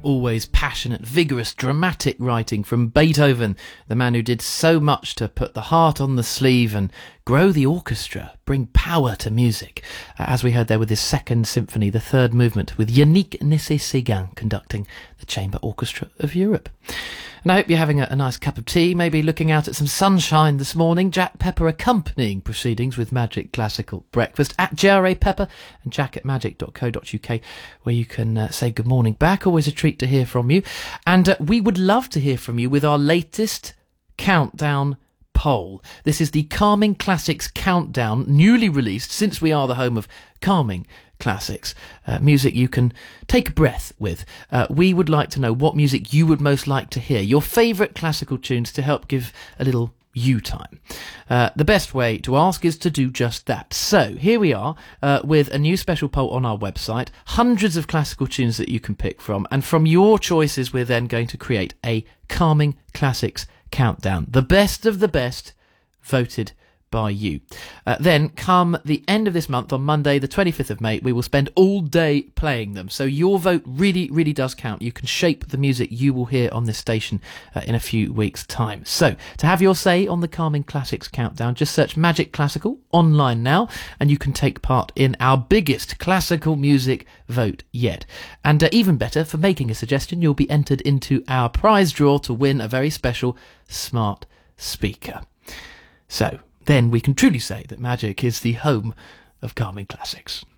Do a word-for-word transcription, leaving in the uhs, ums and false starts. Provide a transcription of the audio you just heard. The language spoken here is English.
always passionate, vigorous, dramatic writing from Beethoven, the man who did so much to put the heart on the sleeve and grow the orchestra, bring power to music, uh, as we heard there with his second symphony, the third movement, with Yannick Nécessé-Séguin conducting the Chamber Orchestra of Europe. And I hope you're having a, a nice cup of tea, maybe looking out at some sunshine this morning. Jack Pepper accompanying proceedings with Magic Classical Breakfast at J R A Pepper and jack at magic dot co dot uk, where you can uh, say good morning back. Always a treat to hear from you. And uh, we would love to hear from you with our latest countdown poll. This is the Calming Classics Countdown, newly released, since we are the home of calming classics, uh, music you can take a breath with. Uh, we would like to know what music you would most like to hear, your favourite classical tunes, to help give a little you time. Uh, the best way to ask is to do just that. So here we are uh, with a new special poll on our website, hundreds of classical tunes that you can pick from, and from your choices we're then going to create a Calming Classics Countdown, the best of the best, voted by you. Uh, then, come the end of this month, on Monday, the twenty-fifth of May, we will spend all day playing them. So your vote really, really does count. You can shape the music you will hear on this station uh, in a few weeks' time. So, to have your say on the Calming Classics Countdown, just search Magic Classical online now, and you can take part in our biggest classical music vote yet. And uh, even better, for making a suggestion, you'll be entered into our prize draw to win a very special smart speaker. So, then we can truly say that Magic is the home of calming classics.